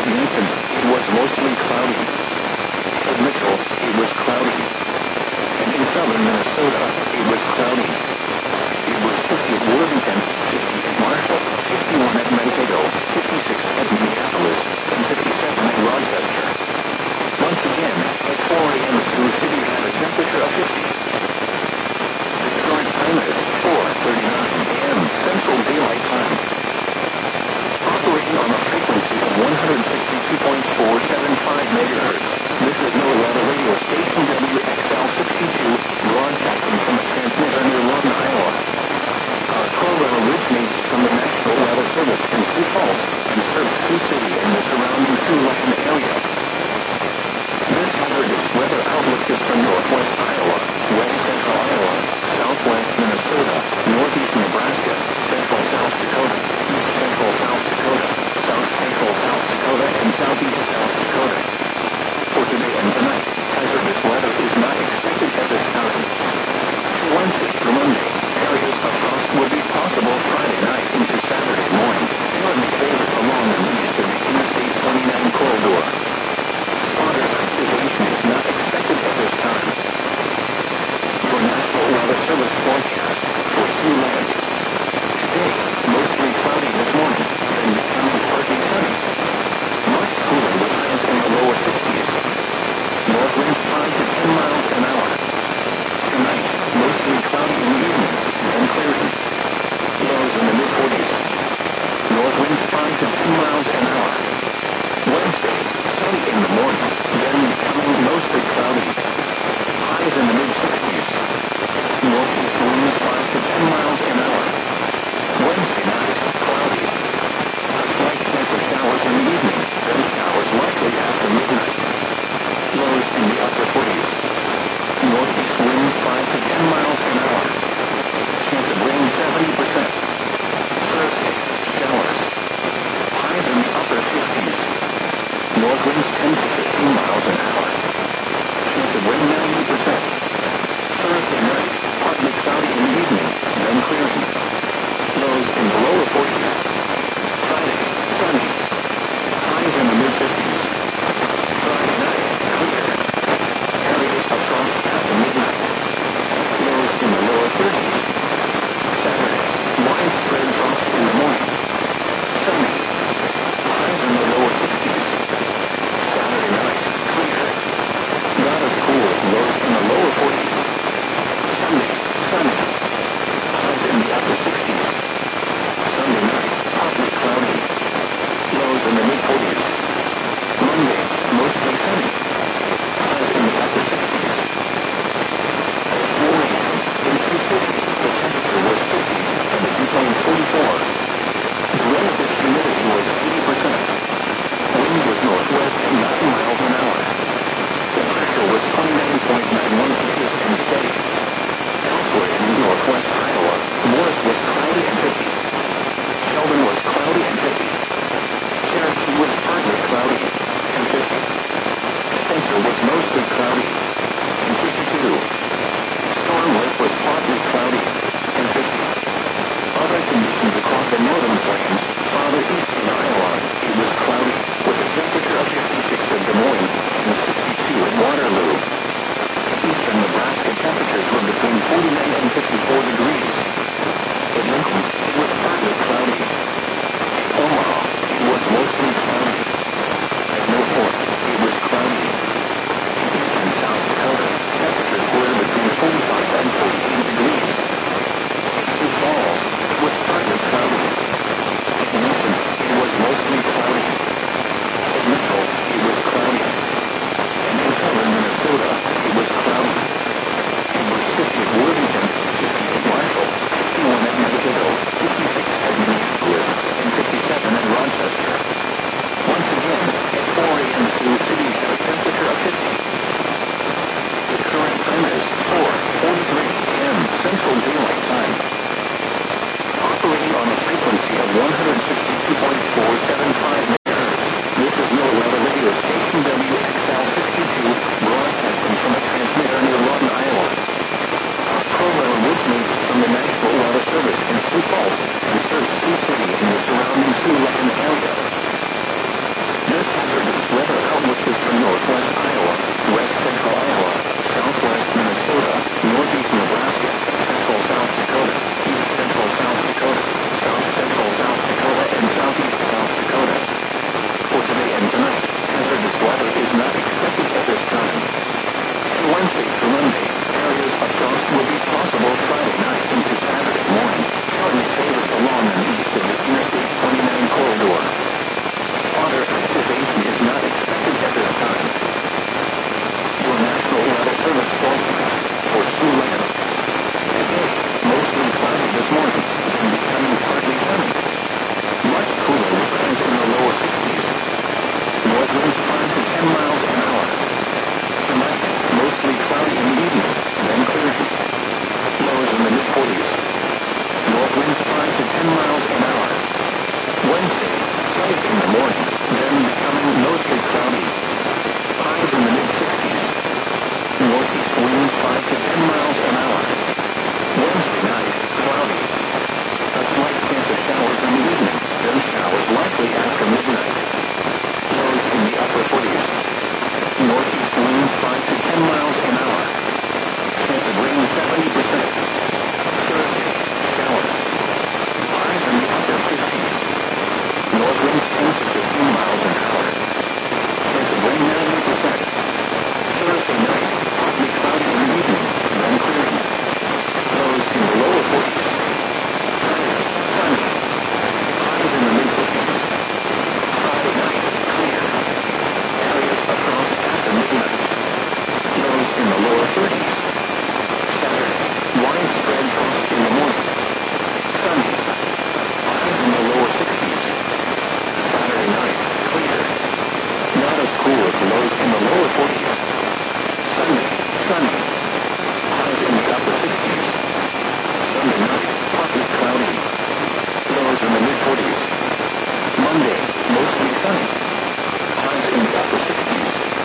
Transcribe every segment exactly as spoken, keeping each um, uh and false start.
Yankton, it was mostly cloudy. At Mitchell, it was cloudy. And in southern Minnesota, it was cloudy. It was fifty at Worthington, fifty at Marshall, fifty-one at Mankato, fifty-six at Minneapolis, and fifty-seven at Rochester. Once again, at four a m Sioux City had a temperature of fifty. The current time is four thirty-nine a m Central Daylight Time. Operating on a frequency of one hundred sixty-two point four seven five megahertz, this is NOAA Weather Radio Station W X L sixty-two, broadcasting from a transmitter near Lawton, Iowa. Our program originates from the National Weather Service in Sioux Falls and serves Sioux City and the surrounding Siouxland area. This hazardous weather outlook is for northwest Iowa, west central Iowa, southwest Minnesota, northeast Nebraska, central South Dakota, east central South Dakota, south central South Dakota, and southeast South Dakota. For today and tonight, hazardous weather is not expected at this time. For Wednesday through Monday, areas of frost will be possible Friday night into Saturday morning, and favor along the east of the Interstate twenty-nine corridor. Water activation is not expected at this time. Your National Weather Service forecast for Siouxland. Today, mostly cloudy this morning, then becoming partly sunny. Much cooler with highs in the lower sixties. North winds five to ten miles an hour. Tonight, mostly cloudy in the evening, then clearing. Lows in the mid-forties. North winds five to ten miles an hour. Wednesday, sunny in the morning, then becoming mostly cloudy. Highs in the mid-sixties. Northeast winds five to ten miles an hour. Wednesday night, cloudy. A slight chance of showers in the evening, then showers likely after midnight. Lows in the upper forties. Northeast winds five to ten miles an hour. Chance of rain seventy percent. Thursday, showers. Highs in the upper fifties. North winds ten to fifteen miles an hour. Chance of rain ninety percent. Thursday night, partly cloudy in the evening, then clearing. Lows in the lower forties. Friday, sunny. Highs in the mid-fifties. Friday night, clear. Areas of frost after midnight. Lows in the lower thirties. Saturday, widespread frost in the morning. Sunny. Highs in the lower sixties. Saturday night, clear. Not as cool, lows in the lower forties. Sunday, sunny. Highs in the upper sixties. Sunday night, partly cloudy. Lows in the mid-forties. Monday, mostly sunny. Highs in the upper sixties. At four a m in Sioux City, the temperature was fifty and the dew point forty-four. The relative humidity was eighty percent. Wind was northwest at nine miles an hour. The pressure was twenty-nine point nine one inches and steady. Elsewhere in northwest Iowa, Morris was cloudy and fifty. Sheldon was cloudy and fifty. Cherokee was partly cloudy and fifty. in the morning, then becoming mostly cloudy. Highs in the mid-sixties. Northeast winds five to ten miles an hour. Wednesday night, cloudy. A slight chance of showers in the evening, then showers likely after midnight. Lows in the upper forties. Northeast winds five to ten miles an hour. Chance of rain seventy percent. Thursday, showers. Highs in the upper fifties. North winds ten to fifteen miles an hour. Chance of rain ninety percent. Thursday night, partly cloudy in the evening, then clearing. Lows in the lower forties. Saturday, sunny. Highs in the mid-fifties. Friday night, clear. Areas of frost after midnight. Lows in the lower thirties. Saturday, widespread frost in the morning. Sunny. Highs in the lower sixties. Saturday night, clear. Not as cool as lows in the lower forties. Sunday, sunny. Highs in the upper sixties. Sunday night, partly cloudy. Lows in the mid-forties. Monday, mostly sunny. Highs in the upper sixties.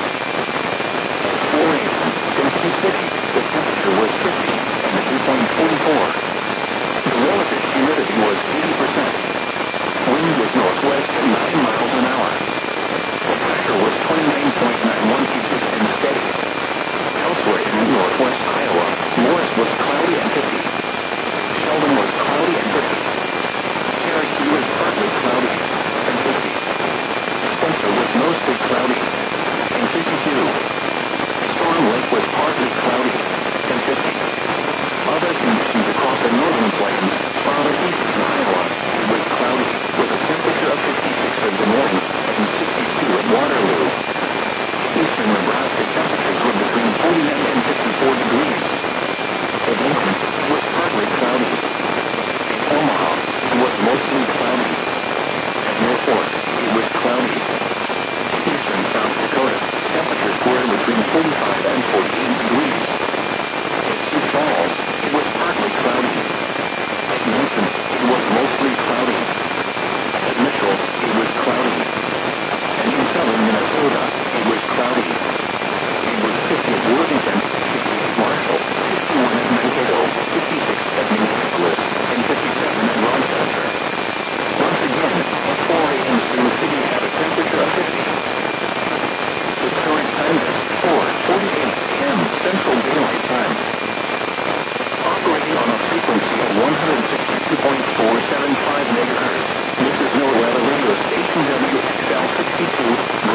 At four a m in Sioux City, the temperature was fifty and the dew point forty-four. The relative humidity was eighty percent. Wind was northwest at nine miles an hour. The pressure was twenty-nine point nine one feet and steady. Elsewhere in northwest Iowa, Morris was cloudy and fifty. Sheldon was cloudy and fifty. Cherokee was partly cloudy and fifty. Spencer was mostly cloudy and fifty-two. Storm Lake was partly cloudy and fifty. Other conditions across the northern plains, farther east in Iowa, it was cloudy with a temperature of fifty-six in the morning and sixty-two at Waterloo. Eastern Nebraska temperatures were between forty-nine and fifty-four degrees. At Lincoln, it was partly cloudy. In Omaha, it was mostly cloudy. At Norfolk, it was cloudy. Eastern South Dakota, temperatures were between forty-five and forty-eight degrees. At Sioux Falls, it was partly cloudy. At Mason, it was mostly cloudy. At Mitchell, it was cloudy. And in southern Minnesota, it was cloudy. It was fifty at Worthington, fifty at Marshall, fifty-one at Mankato, fifty-six at Minneapolis, and fifty-seven at Rochester. Once again, at four a m Sioux City had a temperature of fifty. The current time is four forty-eight a m Central Daylight Time. Operating on a frequency of one hundred sixty-two point four seven five megahertz, this is NOAA Radio Station W X L sixty-two.